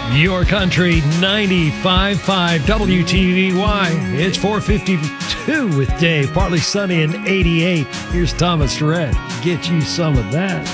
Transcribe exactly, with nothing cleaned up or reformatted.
Your Country ninety-five point five W T V Y. It's four fifty-two with Dave. Partly sunny and eighty-eight. Here's Thomas Rhett. Get you some of that.